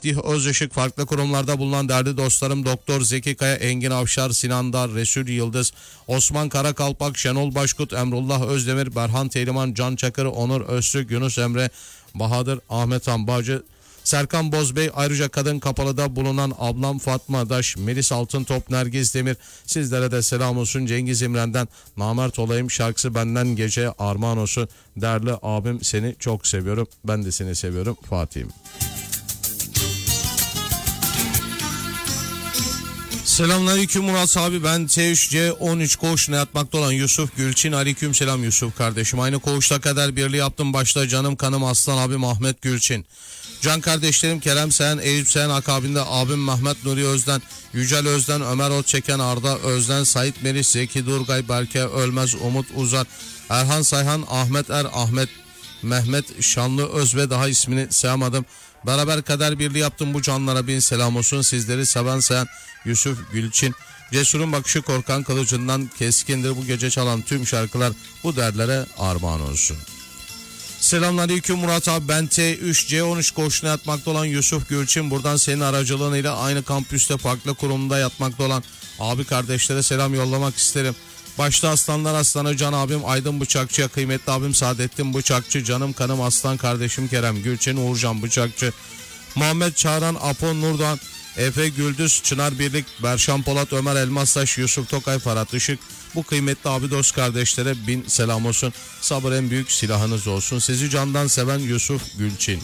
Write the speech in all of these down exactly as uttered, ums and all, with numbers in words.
Fatih Özışık, farklı kurumlarda bulunan değerli dostlarım Doktor Zeki Kaya, Engin Avşar, Sinan Dar, Resul Yıldız, Osman Karakalpak, Şenol Başkut, Emrullah Özdemir, Berhan Teyliman, Can Çakır, Onur Öztürk, Yunus Emre, Bahadır, Ahmet Ambacı, Serkan Bozbey, ayrıca Kadın Kapalı'da bulunan ablam Fatma Daş, Melis Altıntop, Nergiz Demir, sizlere de selam olsun. Cengiz İmren'den Namert Olayım şarkısı benden gece armağan olsun. Değerli abim, seni çok seviyorum, ben de seni seviyorum Fatih'im. Selamünaleyküm Murat abi, ben T üç C on üç koğuşuna yatmakta olan Yusuf Gülçin. Aleyküm selam Yusuf kardeşim. Aynı koğuşta kader birliği yaptım, başta canım kanım aslan abim Ahmet Gülçin. Can kardeşlerim Kerem Sen, Eyüp Sen, akabinde abim Mehmet Nuri Özden, Yücel Özden, Ömer Otçeken, Arda Özden, Sait Melis, Zeki Durgay, Berke Ölmez, Umut Uzar, Erhan Sayhan, Ahmet Er, Ahmet Mehmet Şanlı Öz ve daha ismini sayamadım. Beraber kader birliği yaptım, bu canlara bin selam olsun. Sizleri seven sayan Yusuf Gülçin. Cesurun bakışı korkan kılıcından keskindir. Bu gece çalan tüm şarkılar bu derlere armağan olsun. Selamünaleyküm Murat abi, ben T üç C on üç koğuşuna yatmakta olan Yusuf Gülçin. Buradan senin aracılığıyla aynı kampüste farklı kurumda yatmakta olan abi kardeşlere selam yollamak isterim. Başta aslanlar aslanı Can abim Aydın Bıçakçı'ya, kıymetli abim Saadettin Bıçakçı, canım kanım aslan kardeşim Kerem Gülçin, Uğurcan Bıçakçı, Muhammed Çağran, Apo Nurdan, Efe Güldüz, Çınar Birlik, Berşan Polat, Ömer Elmastaş, Yusuf Tokay, Ferhat Işık. Bu kıymetli abi dost kardeşlere bin selam olsun. Sabır en büyük silahınız olsun. Sizi candan seven Yusuf Gülçin.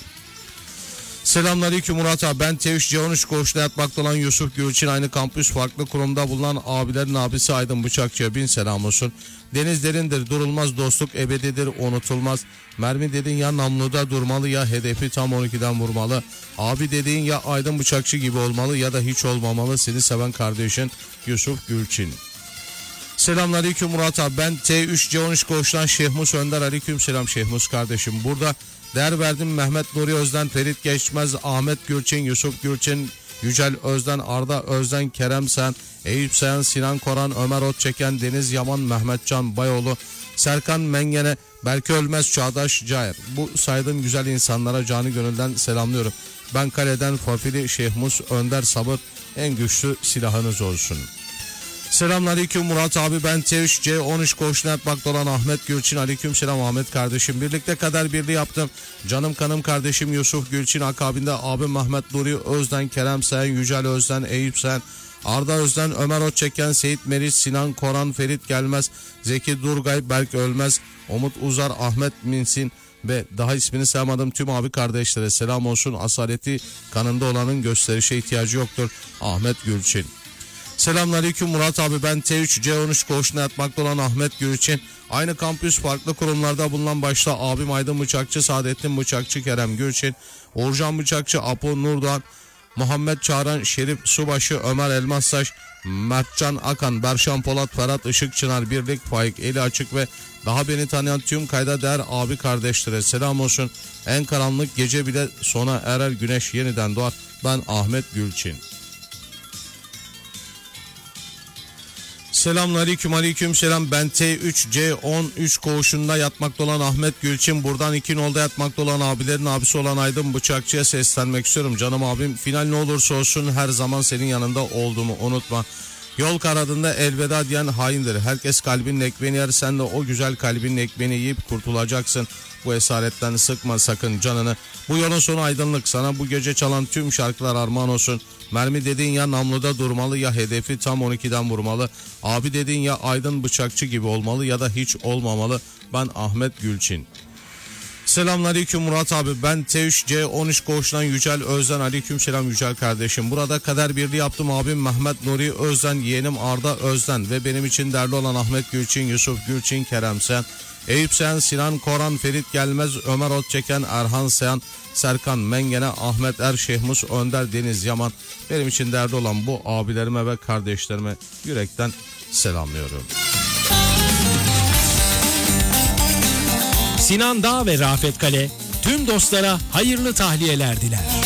Selamünaleyküm Murat abi, ben T üç C on üç koğuşta yatmakta olan Yusuf Gülçin. Aynı kampüs farklı kurumda bulunan abilerin abisi Aydın Bıçakçı'ya bin selam olsun. Deniz derindir, durulmaz, dostluk ebedidir, unutulmaz. Mermi dediğin ya namluda durmalı, ya hedefi tam on ikiden vurmalı. Abi dediğin ya Aydın Bıçakçı gibi olmalı ya da hiç olmamalı. Seni seven kardeşin Yusuf Gülçin. Selamünaleyküm Murat abi, ben T üç C on üç koğuştan Şehmus Önder. Aleyküm selam Şehmus kardeşim. Burada değer verdim Mehmet Nuri Özden, Ferit Geçmez, Ahmet Gülçin, Yusuf Gülçin, Yücel Özden, Arda Özden, Kerem Sen, Eyüp Sen, Sinan Koran, Ömer Otçeken, Deniz Yaman, Mehmetcan Bayoğlu, Serkan Mengene, Berke Ölmez, Çağdaş Caer. Bu saydığım güzel insanlara canı gönülden selamlıyorum. Ben kaleden Fafili Şehmus Önder, sabır en güçlü silahınız olsun. Selamünaleyküm Murat abi, ben T üç C on üç koğuşuna yatmakta olan Ahmet Gülçin. Aleyküm selam Ahmet kardeşim. Birlikte kader birliği yaptım. Canım kanım kardeşim Yusuf Gülçin. Akabinde abim Mehmet Nuri Özden, Kerem Sen, Yücel Özden, Eyüp Sen, Arda Özden, Ömer Otçeken, Seyit Meriç, Sinan Koran, Ferit Gelmez, Zeki Durgay, Berk Ölmez, Umut Uzar, Ahmet Minsin ve daha ismini saymadım tüm abi kardeşlere selam olsun. Asaleti kanında olanın gösterişe ihtiyacı yoktur. Ahmet Gülçin. Selamünaleyküm Murat abi, ben T üç C on üç koğuşuna yatmakta olan Ahmet Gülçin. Aynı kampüs farklı kurumlarda bulunan başta abim Aydın Bıçakçı, Saadettin Bıçakçı, Kerem Gülçin, Uğurcan Bıçakçı, Apo Nurdan, Muhammed Çağran, Şerif Subaşı, Ömer Elmastaş, Mertcan Akan, Berşan Polat, Ferhat Işık, Çınar Birlik, Faik Eli Açık ve daha beni tanıyan tüm kayda değer abi kardeşlere selam olsun. En karanlık gece bile sona erer, güneş yeniden doğar. Ben Ahmet Gülçin. Selamünaleyküm, aleyküm selam. Ben T üç C on üç koğuşunda yatmakta olan Ahmet Gülçin. Buradan iki nolda yatmakta olan abilerin abisi olan Aydın Bıçakçı'ya seslenmek istiyorum. Canım abim, final ne olursa olsun her zaman senin yanında olduğumu unutma. Yol karadında elveda diyen haindir. Herkes kalbinin ekmeğini yer, sen de o güzel kalbinin ekmeğini yiyip kurtulacaksın. Bu esaretten sıkma sakın canını. Bu yolun sonu aydınlık. Sana bu gece çalan tüm şarkılar armağan olsun. Mermi dediğin ya namluda durmalı ya hedefi tam on ikiden vurmalı. Abi dediğin ya Aydın Bıçakçı gibi olmalı ya da hiç olmamalı. Ben Ahmet Gülçin. Selamünaleyküm Murat abi, ben T üç C on üç koğuşundan Yücel Özden. Aleyküm selam Yücel kardeşim. Burada kader birliği yaptım abim Mehmet Nuri Özden, yeğenim Arda Özden ve benim için değerli olan Ahmet Gülçin, Yusuf Gülçin, Kerem Sen, Eyüp Sen, Sinan Koran, Ferit Gelmez, Ömer Otçeken, Erhan Sen, Serkan Mengene, Ahmet Er, Şehmus Önder, Deniz Yaman. Benim için değerli olan bu abilerime ve kardeşlerime yürekten selamlıyorum. Sinan Dağ ve Rafet Kale tüm dostlara hayırlı tahliyeler diler.